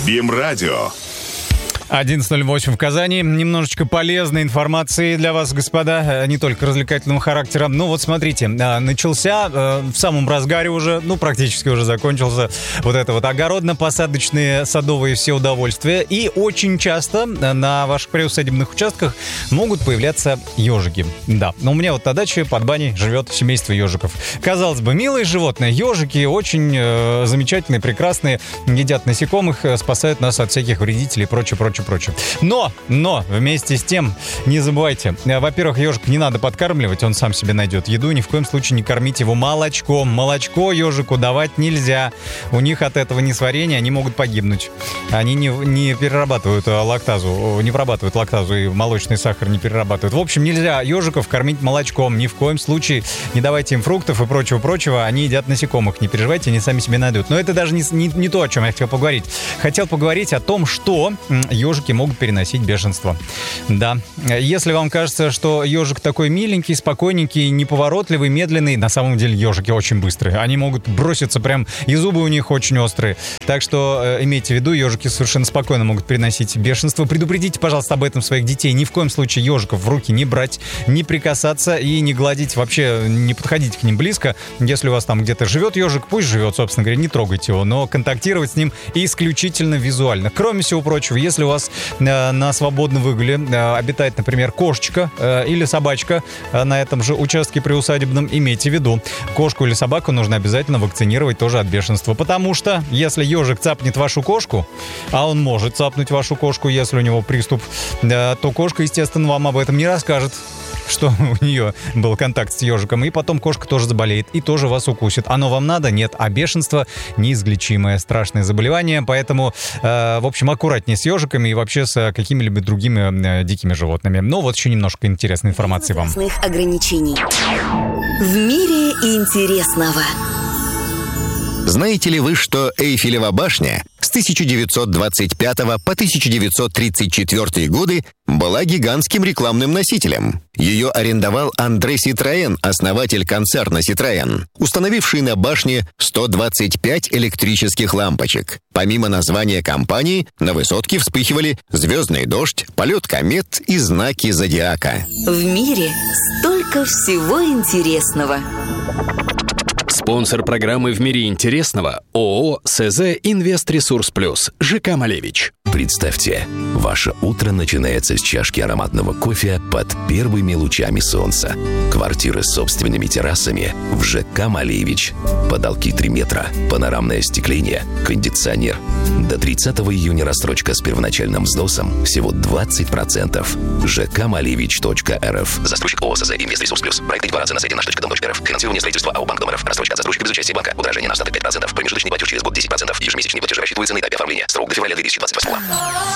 БИМ-радио. 11:08 в Казани. Немножечко полезной информации для вас, господа, не только развлекательного характера. Ну вот смотрите, начался в самом разгаре уже, практически уже закончился вот это вот огородно-посадочные садовые все удовольствия. И очень часто на ваших приусадебных участках могут появляться ежики. Да, но у меня вот на даче под баней живет семейство ежиков. Казалось бы, милые животные, ежики очень замечательные, прекрасные, едят насекомых, спасают нас от всяких вредителей и прочее. Но вместе с тем, не забывайте, во-первых, ежик не надо подкармливать, он сам себе найдет еду, ни в коем случае не кормить его молочком. Молочко ежику давать нельзя. У них от этого несварения они могут погибнуть. Они не перерабатывают лактазу, не вырабатывают лактазу и молочный сахар не перерабатывают. В общем, нельзя ежиков кормить молочком. Ни в коем случае не давайте им фруктов и прочего. Они едят насекомых. Не переживайте, они сами себе найдут. Но это даже не то, о чем я хотел поговорить. Хотел поговорить о том, что ежики могут переносить бешенство. Да. Если вам кажется, что ежик такой миленький, спокойненький, неповоротливый, медленный, на самом деле ежики очень быстрые. Они могут броситься прям, и зубы у них очень острые. Так что имейте в виду, ежики совершенно спокойно могут переносить бешенство. Предупредите, пожалуйста, об этом своих детей. Ни в коем случае ежиков в руки не брать, не прикасаться и не гладить. Вообще не подходите к ним близко. Если у вас там где-то живет ежик, пусть живет, собственно говоря, не трогайте его. Но контактировать с ним исключительно визуально. Кроме всего прочего, если у вас на свободном выгуле обитает, например, кошечка или собачка на этом же участке приусадебном, имейте в виду, кошку или собаку нужно обязательно вакцинировать тоже от бешенства. Потому что если ежик цапнет вашу кошку, а он может цапнуть вашу кошку, если у него приступ, то кошка, естественно, вам об этом не расскажет, что у нее был контакт с ежиком, и потом кошка тоже заболеет и тоже вас укусит. Оно вам надо? Нет. А бешенство неизлечимое, страшное заболевание, поэтому, в общем, аккуратнее с ежиками и вообще с какими-либо другими дикими животными. Но вот еще немножко интересной информации вам. Ограничений. В мире интересного. Знаете ли вы, что Эйфелева башня с 1925 по 1934 годы была гигантским рекламным носителем? Ее арендовал Андре Ситроен, основатель концерна Ситроен, установивший на башне 125 электрических лампочек. Помимо названия компании, на высотке вспыхивали звездный дождь, полет комет и знаки зодиака. В мире столько всего интересного. Спонсор программы «В мире интересного» ООО «СЗ Инвест-Ресурс Плюс» ЖК «Малевич». Представьте, ваше утро начинается с чашки ароматного кофе под первыми лучами солнца. Квартиры с собственными террасами в ЖК «Малевич». Потолки 3 метра, панорамное остекление, кондиционер. До 30 июня рассрочка с первоначальным взносом всего 20%. жкмалевич.рф. Застройщик ООО «СЗ Инвест-Ресурс Плюс». Проект декларации на сайте nаш.дом.рф. Финансирование строительства АО «Банк Дом РФ». Рассрочка от застройщика без участия банка. Удорожание на остаток 5%. Промежуточный платеж через год 10%. Ежемесячные платежи рассчитываются на этапе оформления. Срок до февраля 2028.